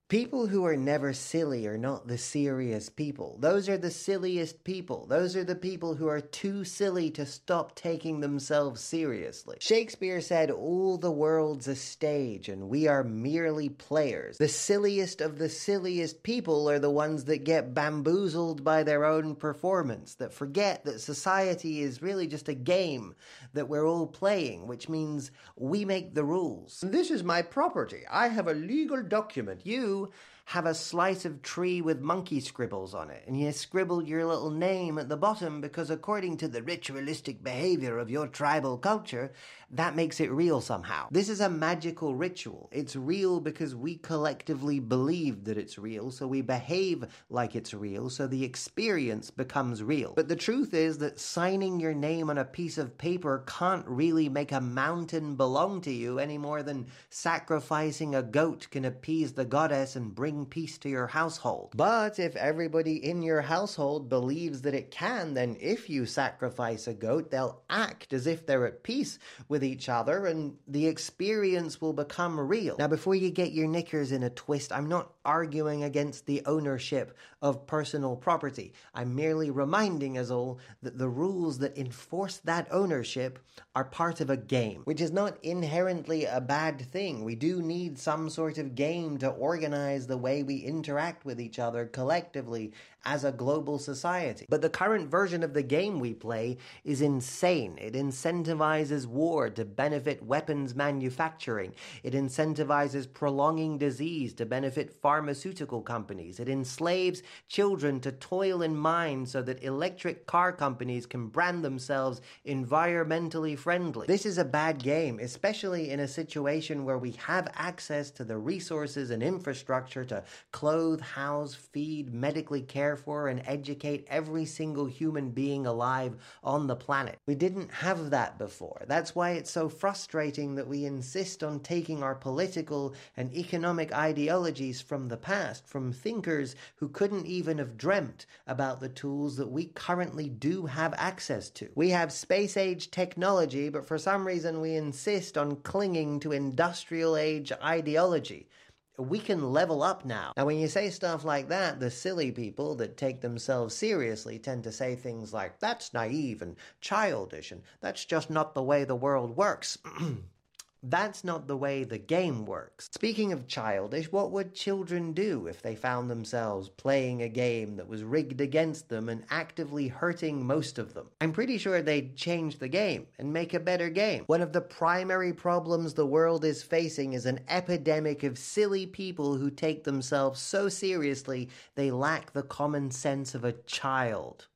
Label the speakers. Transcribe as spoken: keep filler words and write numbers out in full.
Speaker 1: People who are never silly are not the serious people. Those are the silliest people. Those are the people who are too silly to stop taking themselves seriously. Shakespeare said, "All the world's a stage, and we are merely players." The silliest of the silliest people are the ones that get bamboozled by their own performance, that forget that society is really just a game that we're all playing, which means we make the rules. This is my property. I have a legal document. You have a slice of tree with monkey scribbles on it, and you scribble your little name at the bottom because according to the ritualistic behavior of your tribal culture, that makes it real somehow. This is a magical ritual. It's real because we collectively believe that it's real, so we behave like it's real, so the experience becomes real. But the truth is that signing your name on a piece of paper can't really make a mountain belong to you any more than sacrificing a goat can appease the goddess and bring peace to your household. But if everybody in your household believes that it can, then if you sacrifice a goat, they'll act as if they're at peace with each other, and the experience will become real. Now, before you get your knickers in a twist, I'm not arguing against the ownership of personal property. I'm merely reminding us all that the rules that enforce that ownership are part of a game, which is not inherently a bad thing. We do need some sort of game to organize the way we interact with each other collectively as a global society. But the current version of the game we play is insane. It incentivizes war to benefit weapons manufacturing. It incentivizes prolonging disease to benefit pharmaceutical companies. It enslaves children to toil in mines so that electric car companies can brand themselves environmentally friendly. This is a bad game, especially in a situation where we have access to the resources and infrastructure to clothe, house, feed, medically care for, and educate every single human being alive on the planet. We didn't have that before. That's why it's so frustrating that we insist on taking our political and economic ideologies from the past, from thinkers who couldn't even have dreamt about the tools that we currently do have access to. We have space-age technology, but for some reason we insist on clinging to industrial-age ideology. We can level up now. Now, when you say stuff like that, the silly people that take themselves seriously tend to say things like, "That's naive and childish, and that's just not the way the world works." That's not the way the game works. Speaking of childish, what would children do if they found themselves playing a game that was rigged against them and actively hurting most of them? I'm pretty sure they'd change the game and make a better game. One of the primary problems the world is facing is an epidemic of silly people who take themselves so seriously they lack the common sense of a child.